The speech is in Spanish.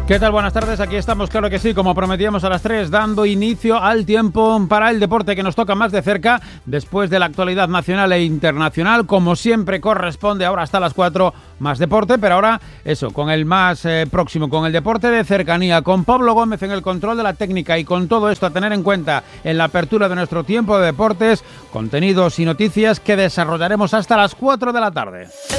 ¿Qué tal? Buenas tardes, aquí estamos, claro que sí, como prometíamos a las 3, dando inicio al tiempo para el deporte que nos toca más de cerca, después de la actualidad nacional e internacional, como siempre corresponde ahora hasta las 4, más deporte, pero ahora eso, con el más próximo, con el deporte de cercanía, con Pablo Gómez en el control de la técnica y con todo esto a tener en cuenta en la apertura de nuestro tiempo de deportes, contenidos y noticias que desarrollaremos hasta las 4 de la tarde.